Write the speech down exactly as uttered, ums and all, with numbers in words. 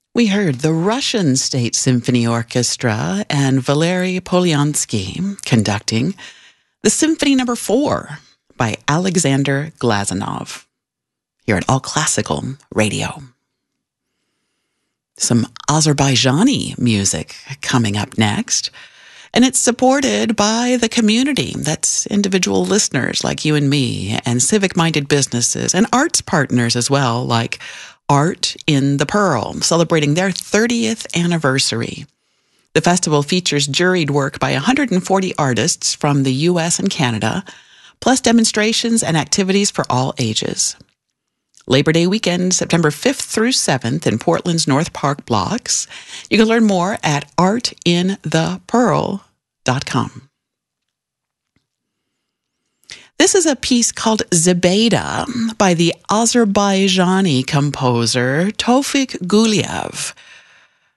We heard the Russian State Symphony Orchestra and Valery Polyansky conducting the Symphony Number Four by Alexander Glazunov here at All Classical Radio. Some Azerbaijani music coming up next, and it's supported by the community. That's individual listeners like you and me, and civic-minded businesses, and arts partners as well, like Art in the Pearl, celebrating their thirtieth anniversary. The festival features juried work by one hundred forty artists from the U S and Canada, plus demonstrations and activities for all ages. Labor Day weekend, September fifth through seventh in Portland's North Park blocks. You can learn more at art in the pearl dot com. This is a piece called Zebeda by the Azerbaijani composer Tofik Guliev,